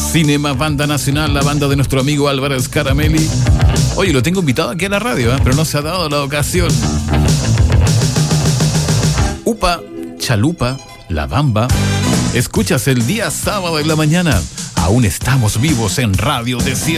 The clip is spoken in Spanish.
Cinema, banda nacional, la banda de nuestro amigo Álvaro Scaramelli. Oye, lo tengo invitado aquí a la radio, pero no se ha dado la ocasión. Upa, Chalupa, La Bamba. Escuchas el día sábado en la mañana. Aún estamos vivos en Radio Desierto.